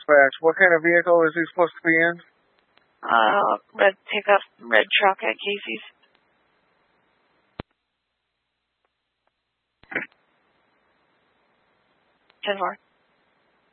dispatch. What kind of vehicle is he supposed to be in? Red pickup, red truck at Casey's. 10-4.